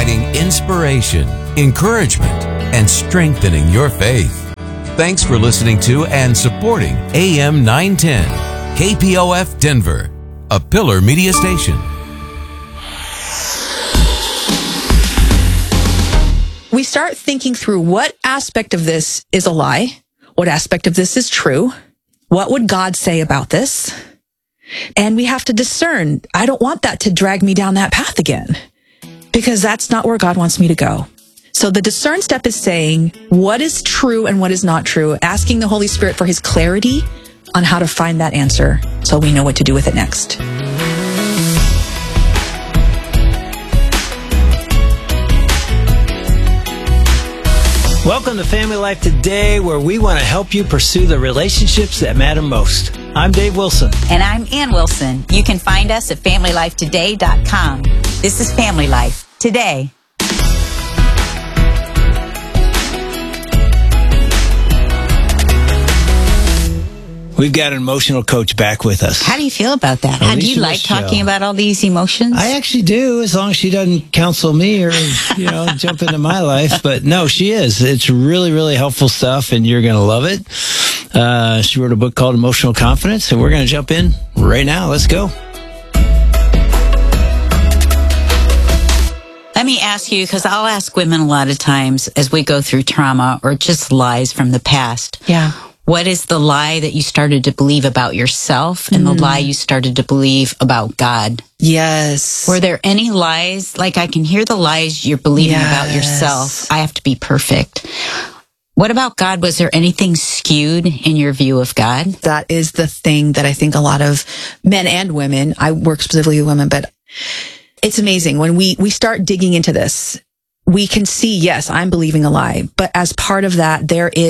providing inspiration, encouragement, and strengthening your faith. Thanks for listening to and supporting AM 910, KPOF Denver, a Pillar Media station. We start thinking through what aspect of this is a lie, what aspect of this is true, what would God say about this? And we have to discern, I don't want that to drag me down that path again, because that's not where God wants me to go. So the discern step is saying what is true and what is not true, asking the Holy Spirit for his clarity on how to find that answer so we know what to do with it next. Welcome to Family Life Today, where we want to help you pursue the relationships that matter most. I'm Dave Wilson. And I'm Ann Wilson. You can find us at FamilyLifeToday.com. This is Family Life Today. We've got an emotional coach back with us. How do you feel about that? How do you like talking about all these emotions? I actually do, as long as she doesn't counsel me or, jump into my life. But no, she is. It's really, really helpful stuff, and you're going to love it. She wrote a book called Emotional Confidence, and we're going to jump in right now. Let's go. Let me ask you, because I'll ask women a lot of times as we go through trauma or just lies from the past. Yeah. What is the lie that you started to believe about yourself and the lie you started to believe about God? Yes. Were there any lies? Like, I can hear the lies you're believing about yourself. I have to be perfect. What about God? Was there anything skewed in your view of God? That is the thing that I think a lot of men and women, I work specifically with women, but it's amazing. When we start digging into this, we can see, yes, I'm believing a lie. But as part of that,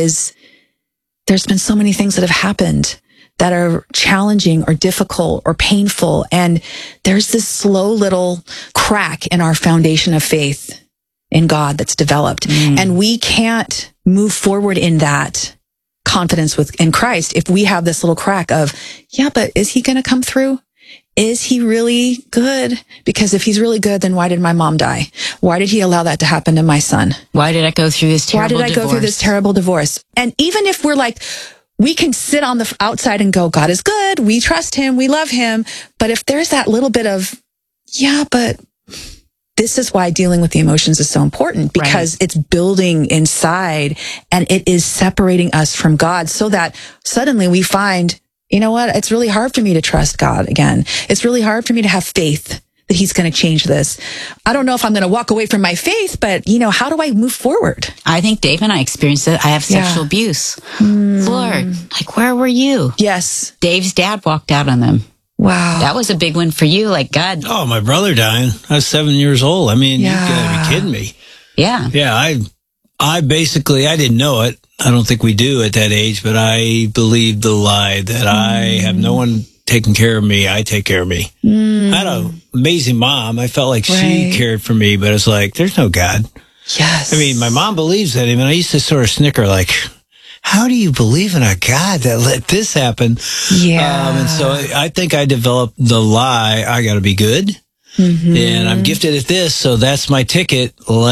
there's been so many things that have happened that are challenging or difficult or painful. And there's this slow little crack in our foundation of faith in God that's developed. And we can't move forward in that confidence in Christ if we have this little crack of, yeah, but is he going to come through? Is he really good? Because if he's really good, then why did my mom die? Why did he allow that to happen to my son? Why did I go through this terrible divorce? Go through this terrible divorce? And even if we're like, we can sit on the outside and go, God is good. We trust him. We love him. But if there's that little bit of, yeah, but this is why dealing with the emotions is so important, because it's building inside and it is separating us from God, so that suddenly we find, you know what? It's really hard for me to trust God again. It's really hard for me to have faith that he's going to change this. I don't know if I'm going to walk away from my faith, but, how do I move forward? I think Dave and I experienced it. I have sexual abuse. Lord, where were you? Yes. Dave's dad walked out on them. Wow. That was a big one for you. Like, God. Oh, my brother dying. I was 7 years old. I mean, you gotta be kidding me. Yeah. Yeah, I basically, I didn't know it. I don't think we do at that age, but I believed the lie that I have no one taking care of me. I take care of me. I had an amazing mom. I felt like she cared for me, but it's like, there's no God. Yes. I mean, my mom believes in him, and I used to sort of snicker like, how do you believe in a God that let this happen? Yeah. And so I think I developed the lie, I got to be good, and I'm gifted at this, so that's my ticket.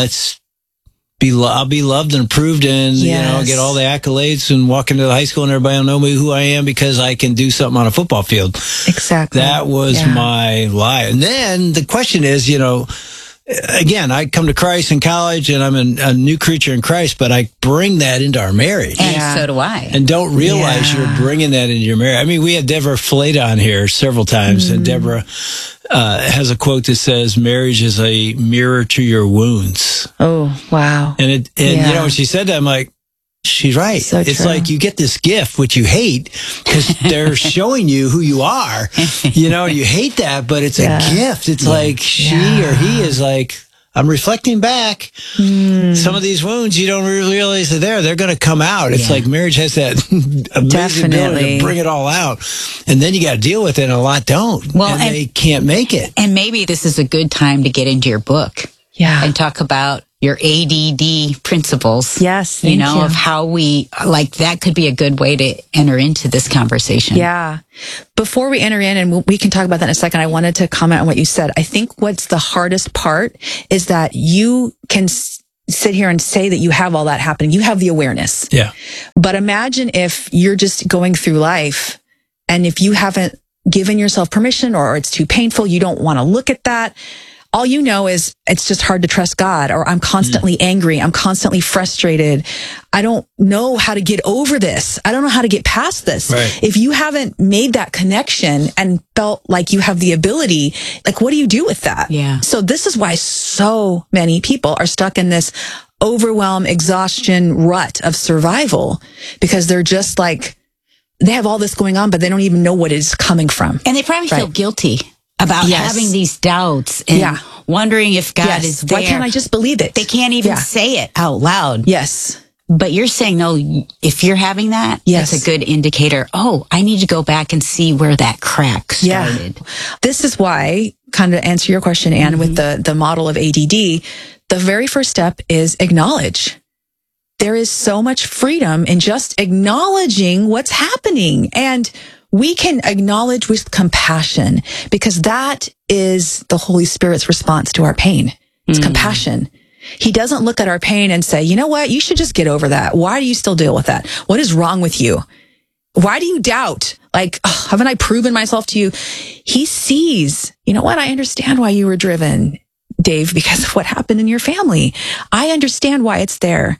I'll be loved and approved, and get all the accolades and walk into the high school and everybody will know me who I am because I can do something on a football field. Exactly. That was my lie. And then the question is, again, I come to Christ in college and I'm a new creature in Christ, but I bring that into our marriage. And so do I. And don't realize you're bringing that into your marriage. I mean, we had Deborah Flata on here several times, and Deborah has a quote that says, marriage is a mirror to your wounds. Oh, wow. And when she said that, I'm like, she's right. So it's true. like you get this gift, which you hate, because they're showing you who you are. You hate that, but it's a gift. It's like she or he is like, I'm reflecting back. Some of these wounds, you don't really realize they're going to come out. It's like marriage has that amazing ability to bring it all out. And then you got to deal with it, and a lot don't. Well, and they can't make it. And maybe this is a good time to get into your book. Yeah. And talk about your ADD principles. Yes, thank you. Of how we, like, that could be a good way to enter into this conversation. Yeah. Before we enter in, and we can talk about that in a second, I wanted to comment on what you said. I think what's the hardest part is that you can sit here and say that you have all that happening. You have the awareness. Yeah. But imagine if you're just going through life and if you haven't given yourself permission or it's too painful, you don't want to look at that. All you know is it's just hard to trust God, or I'm constantly angry. I'm constantly frustrated. I don't know how to get over this. I don't know how to get past this. Right. If you haven't made that connection and felt like you have the ability, like, what do you do with that? Yeah. So this is why so many people are stuck in this overwhelm, exhaustion rut of survival, because they're just like, they have all this going on, but they don't even know what it's coming from. And they probably feel guilty about having these doubts and wondering if God is there. Why can't I just believe it? They can't even say it out loud. Yes. But you're saying, no, if you're having that, that's a good indicator. Oh, I need to go back and see where that crack started. Yeah. This is why, kind of answer your question, Anne, with the model of ADD, the very first step is acknowledge. There is so much freedom in just acknowledging what's happening. And we can acknowledge with compassion, because that is the Holy Spirit's response to our pain. It's compassion. He doesn't look at our pain and say, you know what? You should just get over that. Why do you still deal with that? What is wrong with you? Why do you doubt? Like, haven't I proven myself to you? He sees, you know what? I understand why you were driven, Dave, because of what happened in your family. I understand why it's there.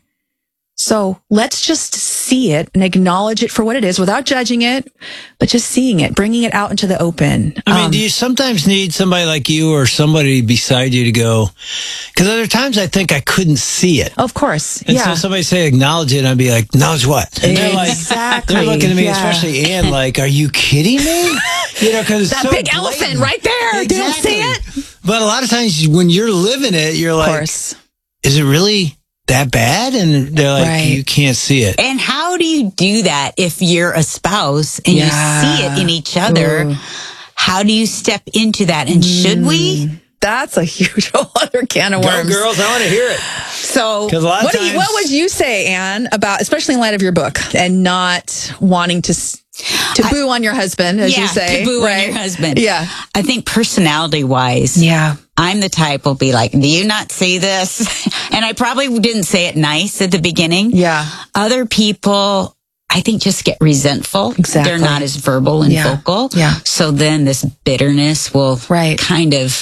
So let's just see it and acknowledge it for what it is without judging it, but just seeing it, bringing it out into the open. I mean, do you sometimes need somebody like you or somebody beside you to go? Because other times I think I couldn't see it. Of course. And so somebody say acknowledge it, and I'd be like, acknowledge what? And they're like, Exactly. they're looking at me, especially Ann, like, are you kidding me? Because that so big blatant. elephant right there. They don't see it. But a lot of times when you're living it, you're like, is it really that bad? And they're like, you can't see it. And how do you do that if you're a spouse and you see it in each other? Ooh. How do you step into that? And should we? That's a huge whole other can of worms. Go, girls, I want to hear it. So what would you say, Anne, about, especially in light of your book and not wanting to boo on your husband, as you say. To boo on your husband. Yeah. I think personality-wise, I'm the type will be like, do you not see this? And I probably didn't say it nice at the beginning. Yeah. Other people, I think, just get resentful. Exactly. They're not as verbal and vocal. Yeah. So then this bitterness will kind of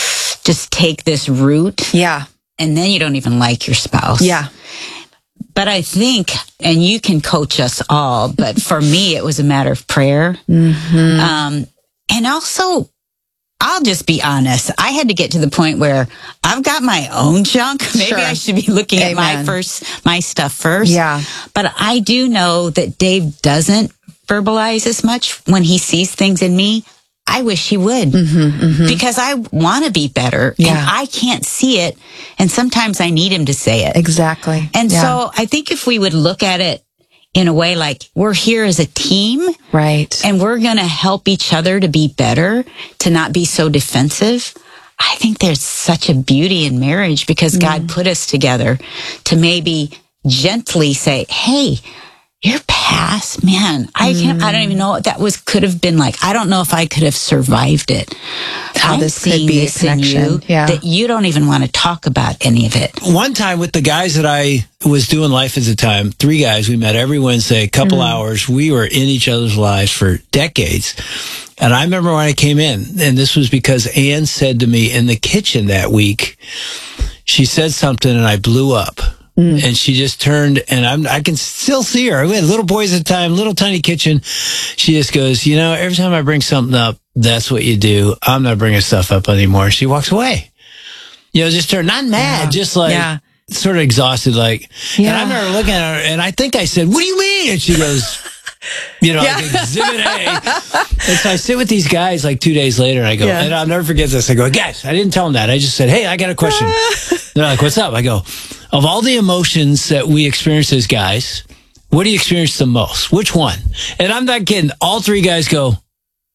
just take this root. Yeah. And then you don't even like your spouse. Yeah. But I think, and you can coach us all, but for me, it was a matter of prayer. Mm-hmm. And also, I'll just be honest. I had to get to the point where I've got my own junk. Maybe I should be looking at my stuff first. Yeah. But I do know that Dave doesn't verbalize as much when he sees things in me. I wish he would, because I want to be better and I can't see it. And sometimes I need him to say it. Exactly. And so I think if we would look at it in a way like we're here as a team, right? And we're going to help each other to be better, to not be so defensive. I think there's such a beauty in marriage, because God put us together to maybe gently say, hey, your past, man, I don't even know what that could have been like. I don't know if I could have survived it. I'm this could seeing be this a connection. in you that you don't even want to talk about any of it. One time with the guys that I was doing life at the time, 3 guys, we met every Wednesday, a couple hours. We were in each other's lives for decades. And I remember when I came in, and this was because Ann said to me in the kitchen that week, she said something and I blew up. And she just turned, and I can still see her. We had little boys at the time, little tiny kitchen. She just goes, you know, every time I bring something up, that's what you do. I'm not bringing stuff up anymore. She walks away. You know, just turned, not mad, just like sort of exhausted, like. And I remember looking at her, and I think I said, what do you mean? And she goes, you know, like Exhibit A. And so I sit with these guys like 2 days later, and I go, and I'll never forget this. I go, guys, I didn't tell them that. I just said, hey, I got a question. They're like, what's up? I go, of all the emotions that we experience as guys, what do you experience the most? Which one? And I'm not kidding. All 3 guys go,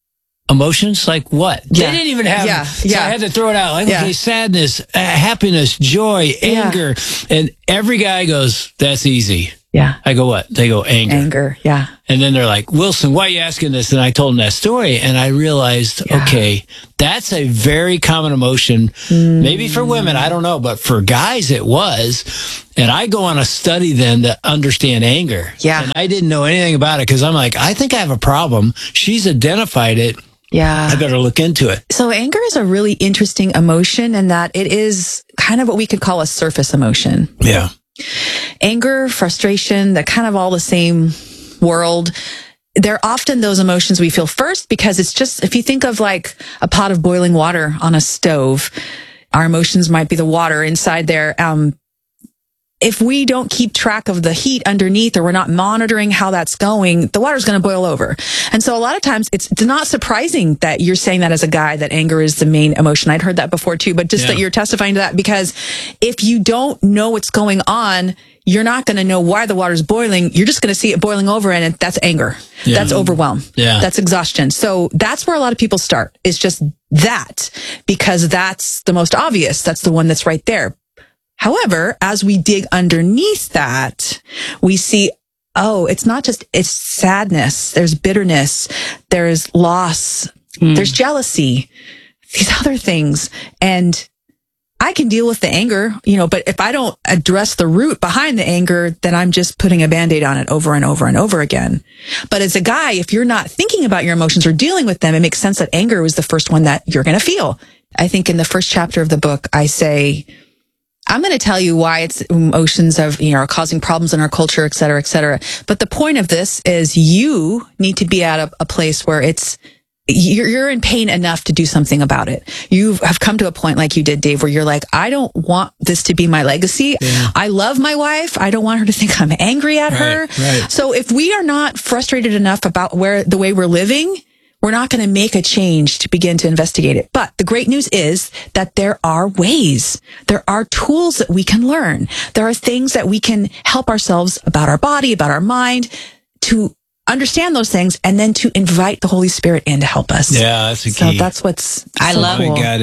emotions? Like what? Yeah. They didn't even have. Yeah. So Yeah. I had to throw it out. Like, Yeah. okay, sadness, happiness, joy, anger, and every guy goes, "That's easy." Yeah. I go, "What?" They go, "Anger." Anger. Yeah. And then they're like, "Wilson, why are you asking this?" And I told them that story, and I realized, okay, that's a very common emotion. Maybe for women, I don't know, but for guys, it was. And I go on a study then to understand anger. Yeah. And I didn't know anything about it because I'm like, I think I have a problem. She's identified it. Yeah. I better look into it. So anger is a really interesting emotion in that it is kind of what we could call a surface emotion. Yeah. Anger, frustration, they're kind of all the same world. They're often those emotions we feel first because it's just, if you think of like a pot of boiling water on a stove, our emotions might be the water inside there. If we don't keep track of the heat underneath or we're not monitoring how that's going, the water's going to boil over. And so a lot of times it's not surprising that you're saying that as a guy, that anger is the main emotion. I'd heard that before too, but just that you're testifying to that, because if you don't know what's going on, you're not going to know why the water's boiling. You're just going to see it boiling over, and that's anger. Yeah. That's overwhelm. Yeah. That's exhaustion. So that's where a lot of people start. It's just that, because that's the most obvious. That's the one that's right there. However, as we dig underneath that, we see, oh, it's not just, it's sadness. There's bitterness. There's loss. There's jealousy, these other things. And I can deal with the anger, but if I don't address the root behind the anger, then I'm just putting a Band-Aid on it over and over and over again. But as a guy, if you're not thinking about your emotions or dealing with them, it makes sense that anger was the first one that you're going to feel. I think in the first chapter of the book, I say, I'm going to tell you why it's emotions of, are causing problems in our culture, et cetera, et cetera. But the point of this is you need to be at a place where you're in pain enough to do something about it. You have come to a point like you did, Dave, where you're like, I don't want this to be my legacy. Yeah. I love my wife. I don't want her to think I'm angry at her. Right. So if we are not frustrated enough about the way we're living, we're not going to make a change to begin to investigate it. But the great news is that there are ways. There are tools that we can learn. There are things that we can help ourselves about our body, about our mind, to understand those things, and then to invite the Holy Spirit in to help us. Yeah, that's a key. So that's what's I love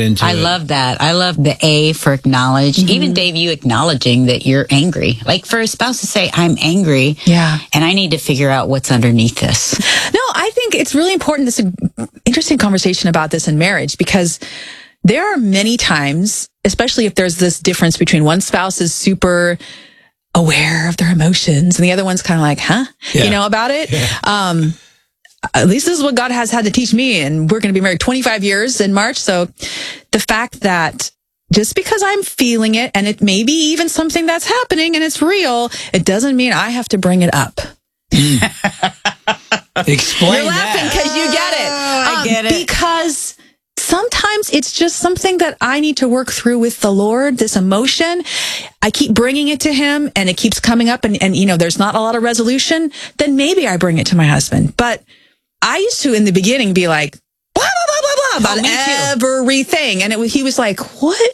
that. I love the A for acknowledge. Mm-hmm. Even Dave, you acknowledging that you're angry. Like for a spouse to say, I'm angry. Yeah. And I need to figure out what's underneath this. No, I think it's really important. This interesting conversation about this in marriage, because there are many times, especially if there's this difference between one spouse is super aware of their emotions and the other one's kind of like, about it. Yeah. At least this is what God has had to teach me. And we're going to be married 25 years in March. So the fact that just because I'm feeling it, and it may be even something that's happening and it's real, it doesn't mean I have to bring it up. Explain. You're laughing because you get it. I get it. Because sometimes it's just something that I need to work through with the Lord, this emotion. I keep bringing it to him and it keeps coming up and there's not a lot of resolution. Then maybe I bring it to my husband. But I used to, in the beginning, be like, blah, blah, blah, blah, blah, about everything. And he was like, what?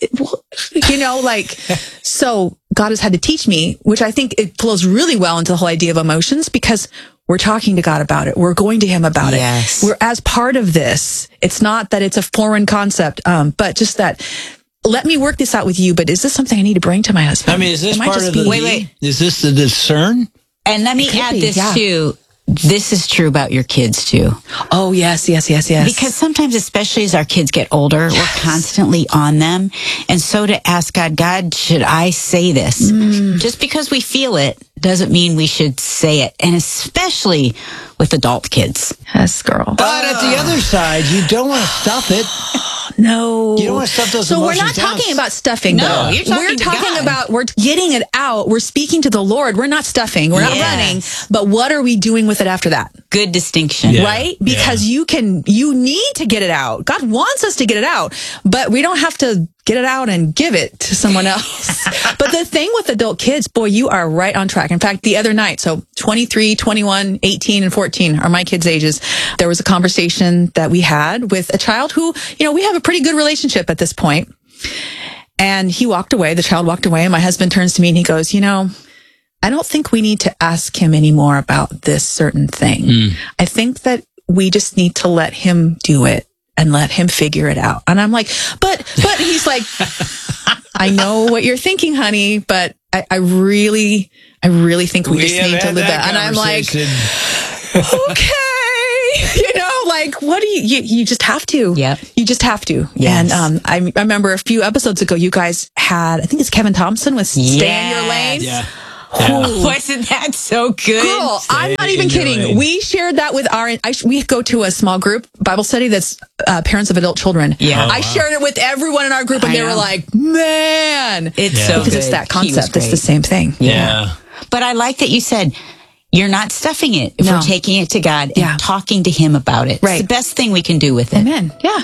So God has had to teach me, which I think it flows really well into the whole idea of emotions, because we're talking to God about it. We're going to him about it. We're as part of this. It's not that it's a foreign concept, but just that, let me work this out with you, but is this something I need to bring to my husband? I mean, is this part of the... Wait. Is this the discern? And let me add this too. This is true about your kids too. Oh, yes. Because sometimes, especially as our kids get older, we're constantly on them. And so to ask God, should I say this? Just because we feel it doesn't mean we should say it. And especially with adult kids. Yes, girl. But at the other side, you don't want to stuff it. No. You don't want to stuff those emotions. So we're not talking about stuffing, no, though. You're talking about, we're getting it out. We're speaking to the Lord. We're not stuffing. We're not running. But what are we doing with it after that? Good distinction. Yeah. Right? Because you need to get it out. God wants us to get it out, but we don't have to get it out and give it to someone else. But the thing with adult kids, boy, you are right on track. In fact, the other night, so 23, 21, 18, and 14 are my kids' ages. There was a conversation that we had with a child who, we have a pretty good relationship at this point. And he walked away, the child walked away, and my husband turns to me and he goes, I don't think we need to ask him anymore about this certain thing. I think that we just need to let him do it and let him figure it out. And I'm like, but he's like, I know what you're thinking, honey, but I really think we just need to live that. And I'm like, okay. Like, what do you just have to. Yeah. You just have to. Yes. And I remember a few episodes ago, you guys had, I think it's Kevin Thompson with Stay in Your Lane. Yeah. Wasn't that so good? Girl, I'm not even kidding. We shared that with we go to a small group Bible study that's parents of adult children. Yeah. I shared it with everyone in our group and they were like, man. It's so because good. it's that concept. It's the same thing. Yeah. But I like that you said, you're not stuffing it. No. We're taking it to God and talking to him about it. Right. It's the best thing we can do with it. Amen. Yeah.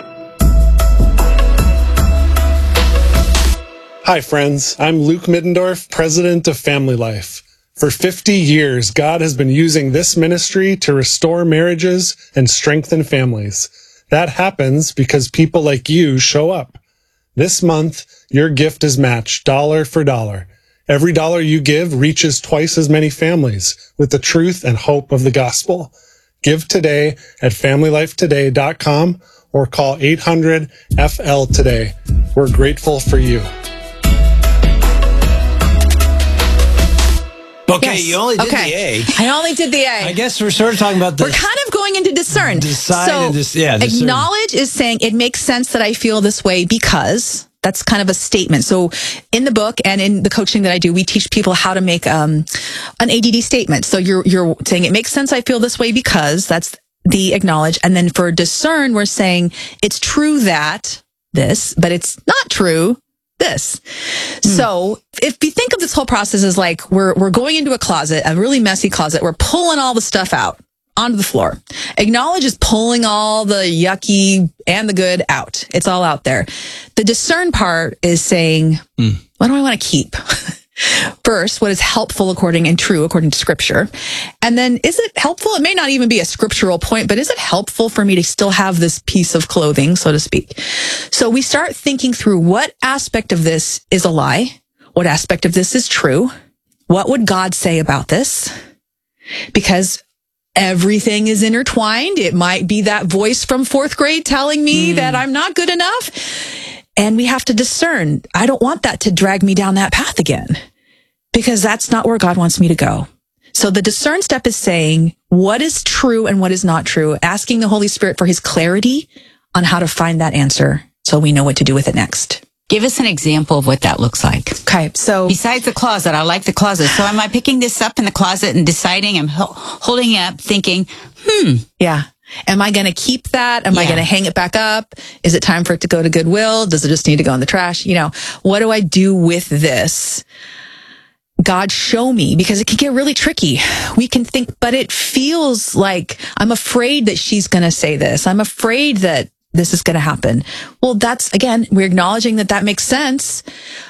Hi, friends. I'm Luke Middendorf, president of Family Life. For 50 years, God has been using this ministry to restore marriages and strengthen families. That happens because people like you show up. This month, your gift is matched dollar for dollar. Every dollar you give reaches twice as many families with the truth and hope of the gospel. Give today at FamilyLifeToday.com or call 800-FL-TODAY. We're grateful for you. Okay, Yes. you only did the A. I only did the A. I guess we're sort of talking about this. We're kind of going into discern. Decide and discern. Acknowledge is saying it makes sense that I feel this way because that's kind of a statement. So in the book and in the coaching that I do, we teach people how to make an ADD statement. So you're saying it makes sense I feel this way because that's the acknowledge. And then for discern, we're saying it's true that this, but it's not true this. So if you think of this whole process as like we're going into a closet, a really messy closet, we're pulling all the stuff out onto the floor. Acknowledge is pulling all the yucky and the good out. It's all out there. The discern part is saying, what do I want to keep? First, what is helpful according to scripture? And then is it helpful? It may not even be a scriptural point, but is it helpful for me to still have this piece of clothing, so to speak? So we start thinking through what aspect of this is a lie? What aspect of this is true? What would God say about this? Because everything is intertwined. It might be that voice from 4th grade telling me that I'm not good enough. And we have to discern. I don't want that to drag me down that path again because that's not where God wants me to go. So the discern step is saying what is true and what is not true, asking the Holy Spirit for his clarity on how to find that answer so we know what to do with it next. Give us an example of what that looks like. Okay, so besides the closet, I like the closet. So am I picking this up in the closet and deciding, I'm holding it up thinking, yeah. Am I going to keep that? Am I going to hang it back up? Is it time for it to go to Goodwill? Does it just need to go in the trash? What do I do with this? God, show me, because it can get really tricky. We can think, but it feels like I'm afraid that she's going to say this. I'm afraid that this is going to happen. Well, that's, again, we're acknowledging that makes sense.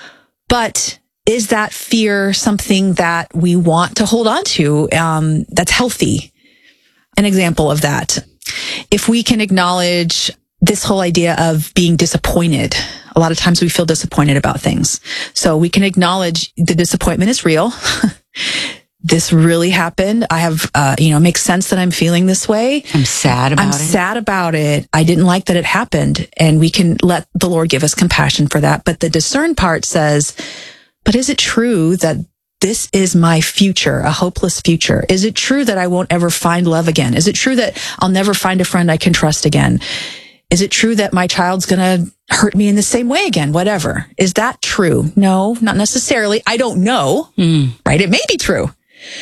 But is that fear something that we want to hold on to that's healthy? An example of that. If we can acknowledge this whole idea of being disappointed, a lot of times we feel disappointed about things. So we can acknowledge the disappointment is real. This really happened. I have, it makes sense that I'm feeling this way. I'm sad about it. I didn't like that it happened. And we can let the Lord give us compassion for that. But the discern part says, but is it true that this is my future, a hopeless future? Is it true that I won't ever find love again? Is it true that I'll never find a friend I can trust again? Is it true that my child's going to hurt me in the same way again? Whatever. Is that true? No, not necessarily. I don't know, right? It may be true,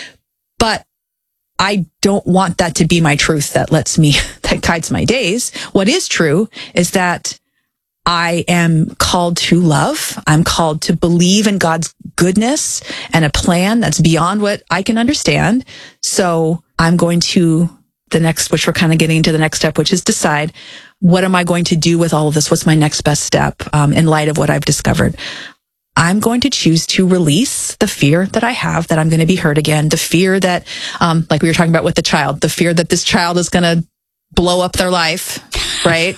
but I don't want that to be my truth that guides my days. What is true is that I am called to love. I'm called to believe in God's goodness and a plan that's beyond what I can understand. So I'm going to which we're kind of getting into the next step, which is decide, what am I going to do with all of this? What's my next best step in light of what I've discovered? I'm going to choose to release the fear that I have that I'm going to be hurt again. The fear that, like we were talking about with the child, the fear that this child is going to blow up their life, right?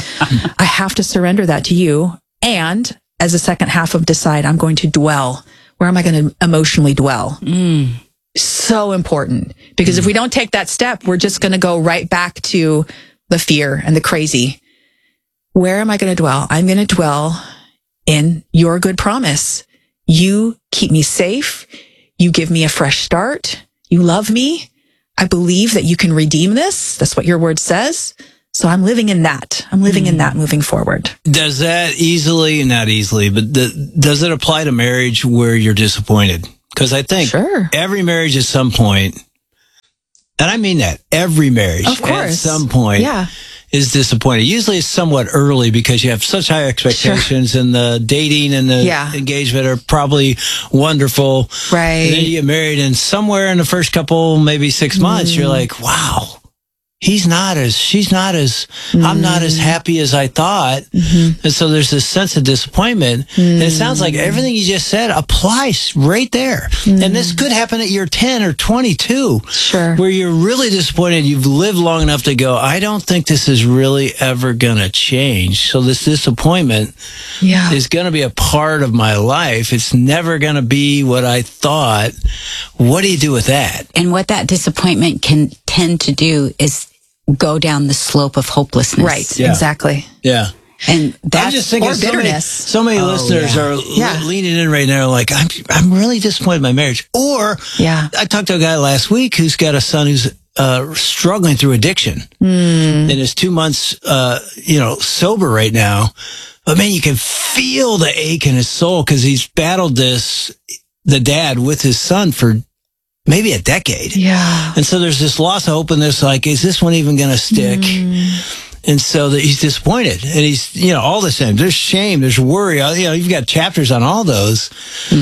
I have to surrender that to you. And as a second half of decide, I'm going to dwell. Where am I going to emotionally dwell? So important, because if we don't take that step, we're just going to go right back to the fear and the crazy. Where am I going to dwell? I'm going to dwell in your good promise. You keep me safe. You give me a fresh start. You love me. I believe that you can redeem this. That's what your word says. So I'm living in that. I'm living in that moving forward. Does that not easily, but does it apply to marriage where you're disappointed? Because I think every marriage at some point, and I mean that, every marriage at some point is disappointed. Usually it's somewhat early because you have such high expectations and the dating and the engagement are probably wonderful. Right. And then you get married and somewhere in the first couple, maybe 6 months, you're like, wow. I'm not as happy as I thought. And so there's this sense of disappointment. And it sounds like everything you just said applies right there. And this could happen at year 10 or 22. Sure. Where you're really disappointed. You've lived long enough to go, I don't think this is really ever going to change. So this disappointment is going to be a part of my life. It's never going to be what I thought. What do you do with that? And what that disappointment can tend to do is go down the slope of hopelessness. Right. Yeah. Exactly. Yeah. And that's, I'm just thinking, or bitterness. So many listeners are leaning in right now like, I'm really disappointed in my marriage. Or I talked to a guy last week who's got a son who's struggling through addiction and is 2 months, sober right now. But man, you can feel the ache in his soul because he's battled this, the dad with his son for maybe a decade. Yeah. And so there's this loss of hope and this like, is this one even going to stick? And so that he's disappointed and he's, all the same. There's shame, there's worry. You've got chapters on all those.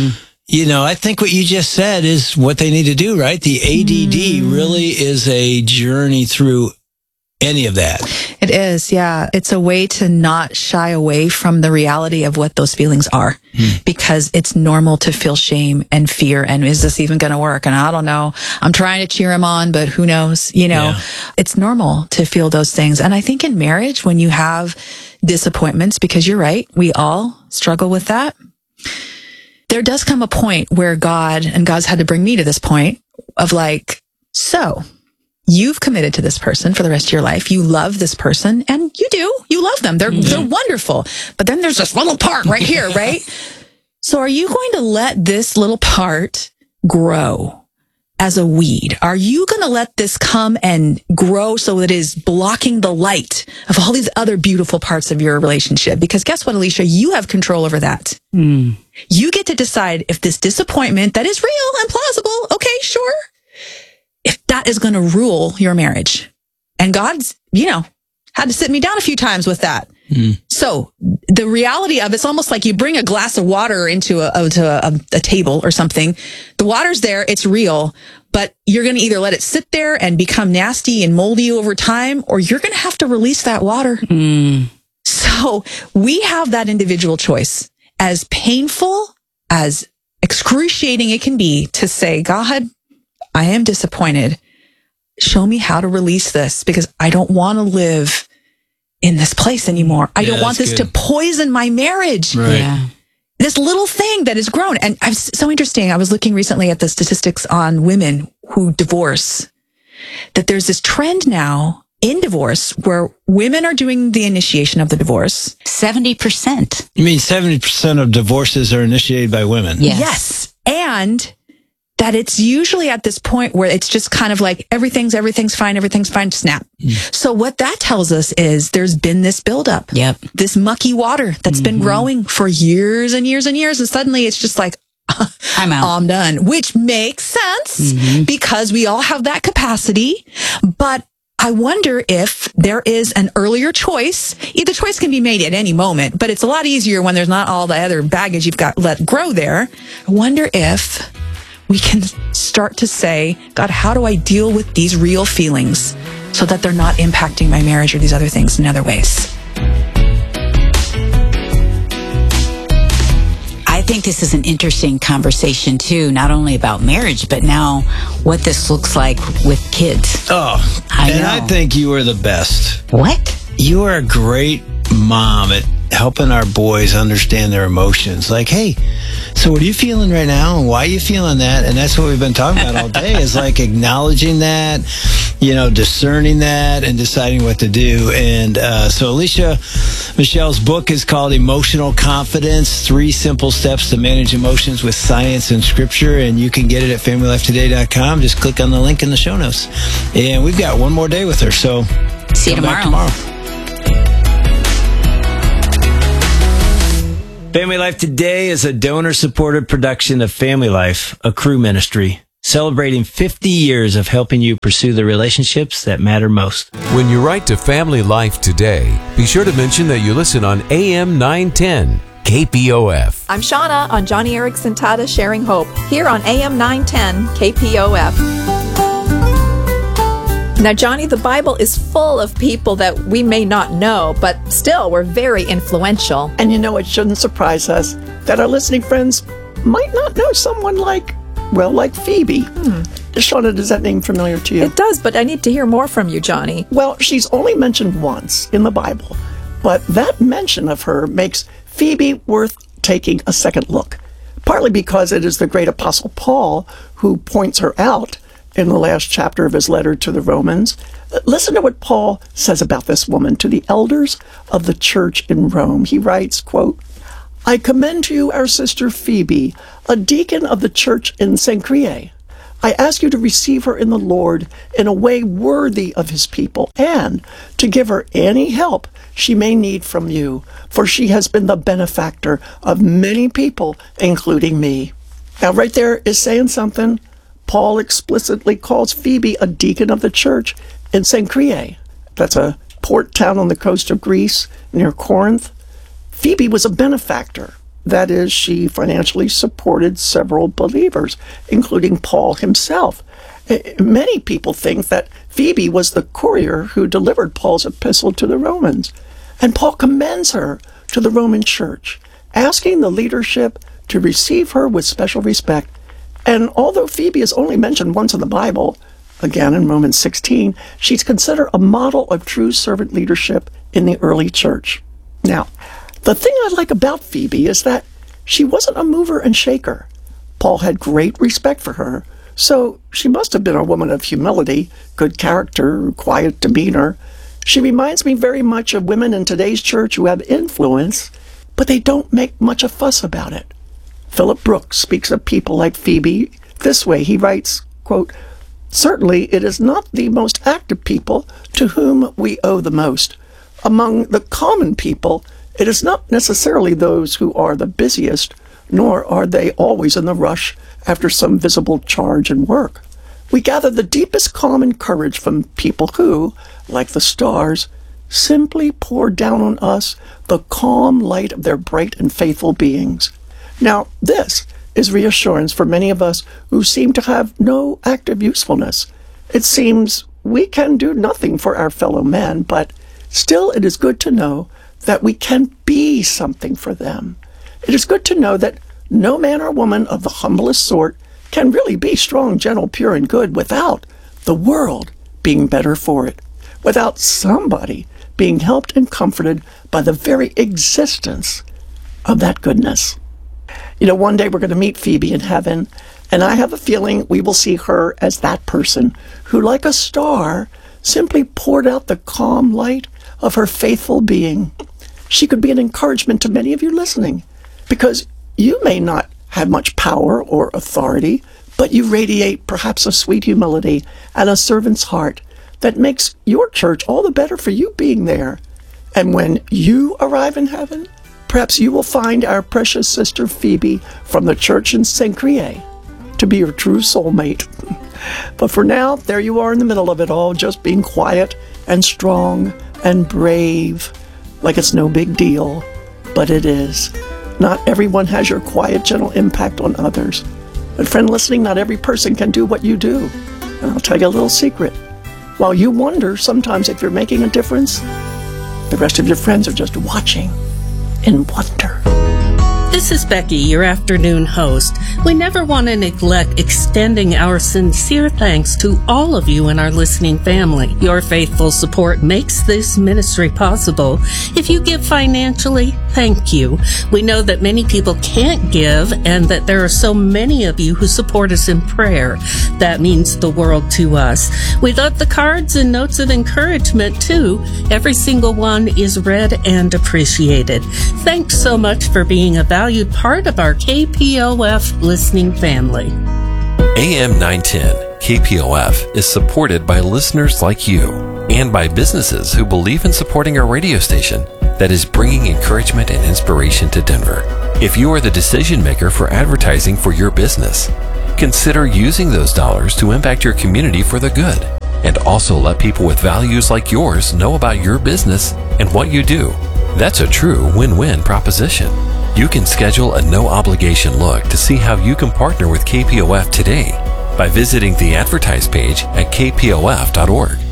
I think what you just said is what they need to do, right? The ADD really is a journey through any of that. It is, yeah. It's a way to not shy away from the reality of what those feelings are because it's normal to feel shame and fear. And is this even going to work? And I don't know. I'm trying to cheer him on, but who knows? It's normal to feel those things. And I think in marriage, when you have disappointments, because you're right, we all struggle with that. There does come a point where God's had to bring me to this point of like, so you've committed to this person for the rest of your life. You love this person and you love them. They're wonderful. But then there's this little part right here, right? So are you going to let this little part grow as a weed? Are you going to let this come and grow so it is blocking the light of all these other beautiful parts of your relationship? Because guess what, Alicia? You have control over that. You get to decide if this disappointment that is real and plausible, okay, sure, if that is going to rule your marriage. And God's, had to sit me down a few times with that. So the reality of it's almost like you bring a glass of water into a table or something. The water's there. It's real, but you're going to either let it sit there and become nasty and moldy over time, or you're going to have to release that water. So we have that individual choice. As painful, as excruciating it can be to say, God, I am disappointed. Show me how to release this because I don't want to live in this place anymore. I don't want this to poison my marriage. Right. Yeah. This little thing that has grown. And it's so interesting. I was looking recently at the statistics on women who divorce, that there's this trend now in divorce where women are doing the initiation of the divorce. 70%. You mean 70% of divorces are initiated by women? Yes. And that it's usually at this point where it's just kind of like everything's fine, snap. So what that tells us is there's been this buildup. Yep. This mucky water that's been growing for years and years and years. And suddenly it's just like, I'm out. I'm done, which makes sense because we all have that capacity. But I wonder if there is an earlier choice. Either choice can be made at any moment, but it's a lot easier when there's not all the other baggage you've got let grow there. I wonder if we can start to say, God, how do I deal with these real feelings so that they're not impacting my marriage or these other things in other ways? I think this is an interesting conversation too, not only about marriage, but now what this looks like with kids. I think you are the best. What? You are a great mom at helping our boys understand their emotions. Like, hey, so what are you feeling right now? And why are you feeling that? And that's what we've been talking about all day, is like acknowledging that, discerning that and deciding what to do. And so Alicia Michelle's book is called Emotional Confidence, 3 Simple Steps to Manage Emotions with Science and Scripture. And you can get it at FamilyLifeToday.com. Just click on the link in the show notes. And we've got one more day with her. So see you tomorrow. Family Life Today is a donor-supported production of Family Life, a Cru ministry, celebrating 50 years of helping you pursue the relationships that matter most. When you write to Family Life Today, be sure to mention that you listen on AM 910 KPOF. I'm Shauna on Johnny Erickson Tata Sharing Hope, here on AM 910 KPOF. Now, Johnny, the Bible is full of people that we may not know, but still were very influential. And it shouldn't surprise us that our listening friends might not know someone like Phoebe. Shauna, does that name familiar to you? It does, but I need to hear more from you, Johnny. Well, she's only mentioned once in the Bible, but that mention of her makes Phoebe worth taking a second look, partly because it is the great Apostle Paul who points her out in the last chapter of his letter to the Romans. Listen to what Paul says about this woman to the elders of the church in Rome. He writes, quote, I commend to you our sister Phoebe, a deacon of the church in Cenchreae. I ask you to receive her in the Lord in a way worthy of his people, and to give her any help she may need from you, for she has been the benefactor of many people, including me. Now, right there is saying something. Paul explicitly calls Phoebe a deacon of the church in Cenchreae. That's a port town on the coast of Greece near Corinth. Phoebe was a benefactor. That is, she financially supported several believers, including Paul himself. Many people think that Phoebe was the courier who delivered Paul's epistle to the Romans. And Paul commends her to the Roman church, asking the leadership to receive her with special respect. And although Phoebe is only mentioned once in the Bible, again in Romans 16, she's considered a model of true servant leadership in the early church. Now, the thing I like about Phoebe is that she wasn't a mover and shaker. Paul had great respect for her, so she must have been a woman of humility, good character, quiet demeanor. She reminds me very much of women in today's church who have influence, but they don't make much a fuss about it. Philip Brooks speaks of people like Phoebe this way. He writes, quote, certainly it is not the most active people to whom we owe the most. Among the common people, it is not necessarily those who are the busiest, nor are they always in the rush after some visible charge and work. We gather the deepest calm and courage from people who, like the stars, simply pour down on us the calm light of their bright and faithful beings. Now, this is reassurance for many of us who seem to have no active usefulness. It seems we can do nothing for our fellow men, but still it is good to know that we can be something for them. It is good to know that no man or woman of the humblest sort can really be strong, gentle, pure, and good without the world being better for it, without somebody being helped and comforted by the very existence of that goodness. One day we're going to meet Phoebe in heaven, and I have a feeling we will see her as that person who, like a star, simply poured out the calm light of her faithful being. She could be an encouragement to many of you listening, because you may not have much power or authority, but you radiate perhaps a sweet humility and a servant's heart that makes your church all the better for you being there. And when you arrive in heaven, perhaps you will find our precious sister Phoebe from the church in Cenchreae to be your true soulmate. But for now, there you are in the middle of it all, just being quiet and strong and brave, like it's no big deal. But it is. Not everyone has your quiet, gentle impact on others. But friend listening, not every person can do what you do. And I'll tell you a little secret. While you wonder sometimes if you're making a difference, the rest of your friends are just watching in wonder. This is Becky, your afternoon host. We never want to neglect extending our sincere thanks to all of you in our listening family. Your faithful support makes this ministry possible. If you give financially, thank you. We know that many people can't give and that there are so many of you who support us in prayer. That means the world to us. We love the cards and notes of encouragement too. Every single one is read and appreciated. Thanks so much for being a valued part of our KPOF listening family. AM 910 KPOF is supported by listeners like you and by businesses who believe in supporting our radio station that is bringing encouragement and inspiration to Denver. If you are the decision maker for advertising for your business, consider using those dollars to impact your community for the good, and also let people with values like yours know about your business and what you do. That's a true win-win proposition. You can schedule a no-obligation look to see how you can partner with KPOF today by visiting the advertise page at kpof.org.